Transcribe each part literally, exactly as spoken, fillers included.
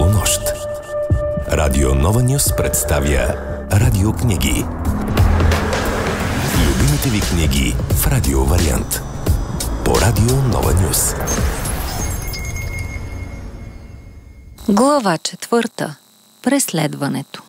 Полунощ. Радио Нова Нюс представя радиокниги. Любимите ви книги в радио вариант. По Радио Нова Нюс. Глава четвърта. Преследването.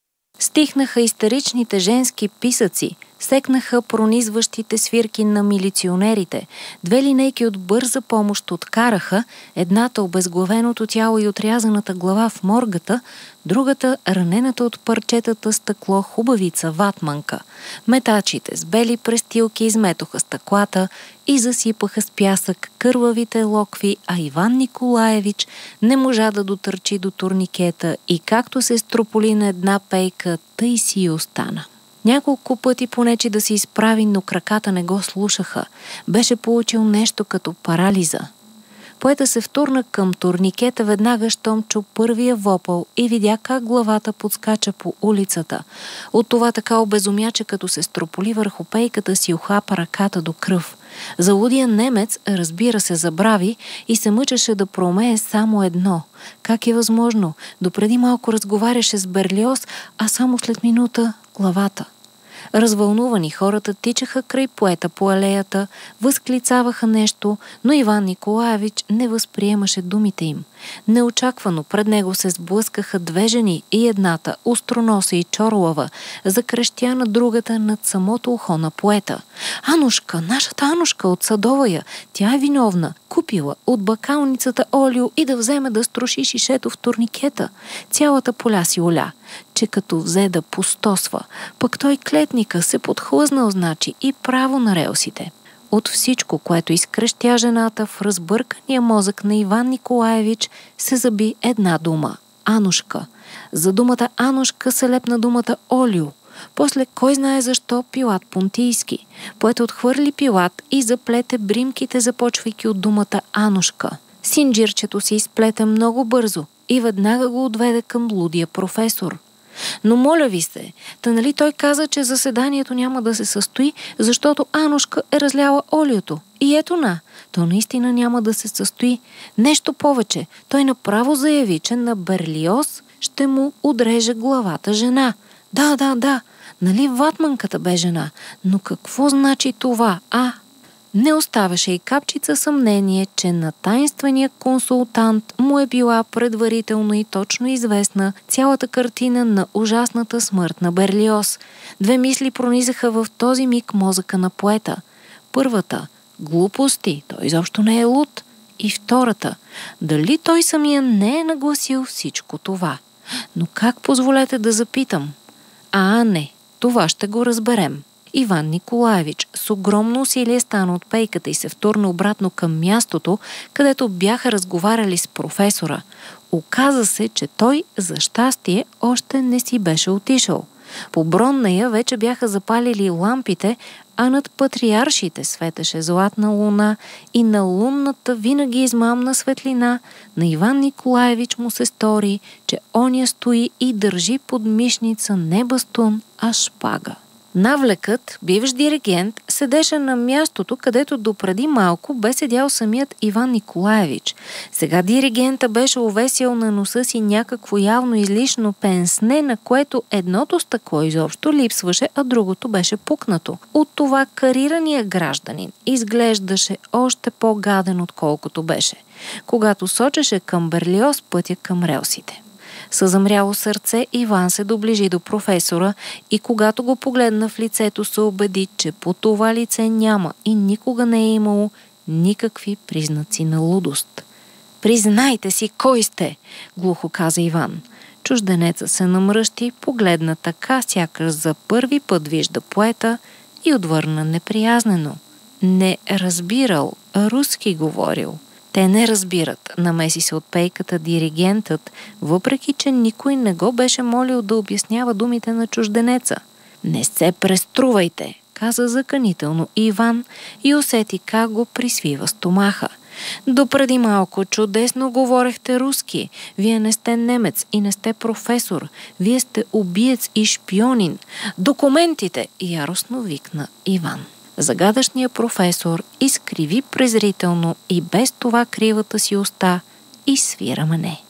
Стихнаха истеричните женски писъци, секнаха пронизващите свирки на милиционерите. Две линейки от бърза помощ откараха, едната обезглавеното тяло и отрязаната глава в моргата, другата ранената от парчетата стъкло хубавица ватманка. Метачите с бели престилки изметоха стъклата и засипаха с пясък кървавите локви, а Иван Николаевич не можа да дотърчи до турникета и както се строполи на една пейка, тъй си и остана. Няколко пъти понече да се изправи, но краката не го слушаха. Беше получил нещо като парализа. Поета се втурна към турникета веднага, щом чу първия вопъл и видя как главата подскача по улицата. От това така обезумя, че като се строполи върху пейката си ухапа ръката до кръв. Залудия немец, разбира се, забрави и се мъчеше да проумее само едно. Как е възможно? Допреди малко разговаряше с Берлиоз, а само след минута главата. Развълнувани хората тичаха край поета по алеята, възклицаваха нещо, но Иван Николаевич не възприемаше думите им. Неочаквано пред него се сблъскаха две жени и едната, остроноса и чорлава, закрещя на другата над самото ухо на поета. Анушка, нашата Анушка от Садовая, тя е виновна. Купила от бакалницата олио и да вземе да струши шишето в турникета. Цялата поля си оля, че като взе да пустосва, пък той клетника се подхлъзнал, значи, и право на релсите. От всичко, което изкрещя жената в разбъркания мозък на Иван Николаевич, се заби една дума – Анушка. За думата Анушка се лепна думата олио. После кой знае защо Пилат Понтийски. Поет отхвърли Пилат и заплете бримките, започвайки от думата Анушка. Синджирчето се изплете много бързо и веднага го отведе към лудия професор. Но моля ви се, та нали той каза, че заседанието няма да се състои, защото Анушка е разляла олиото. И ето на, то наистина няма да се състои. Нещо повече, той направо заяви, че на Берлиоз ще му отреже главата жена. Да, да, да, нали ватманката бе жена, но какво значи това, а? Не оставаше и капчица съмнение, че на таинствения консултант му е била предварително и точно известна цялата картина на ужасната смърт на Берлиоз. Две мисли пронизаха в този миг мозъка на поета. Първата – глупости, той изобщо не е луд. И втората – дали той самия не е нагласил всичко това. Но как, позволете да запитам? А, не, това ще го разберем. Иван Николаевич с огромно усилие стана от пейката и се втурна обратно към мястото, където бяха разговаряли с професора. Оказа се, че той, за щастие, още не си беше отишъл. По Бронная вече бяха запалили лампите, а над патриаршите светеше златна луна и на лунната винаги измамна светлина на Иван Николаевич му се стори, че оня стои и държи под мишница не бастун, а шпага. Навлекът, бивш диригент, седеше на мястото, където допреди малко бе седял самият Иван Николаевич. Сега диригента беше увесил на носа си някакво явно излишно пенсне, на което едното стъкло изобщо липсваше, а другото беше пукнато. От това карирания гражданин изглеждаше още по-гаден, отколкото беше, когато сочеше към Берлиоз пътя към релсите. Със замряло сърце Иван се доближи до професора и когато го погледна в лицето, се убеди, че по това лице няма и никога не е имало никакви признаци на лудост. «Признайте си, кой сте!» глухо каза Иван. Чужденеца се намръщи, погледна така, сякаш за първи път вижда поета и отвърна неприязнено. Не разбирал, руски говорил. Те не разбират, намеси се от пейката диригентът, въпреки че никой не го беше молил да обяснява думите на чужденеца. «Не се преструвайте», каза заканително Иван и усети как го присвива стомаха. «Допреди малко чудесно говорехте руски. Вие не сте немец и не сте професор. Вие сте убиец и шпионин. Документите!» яростно викна Иван. Загадъчният професор изкриви презрително и без това кривата си уста и свира мене.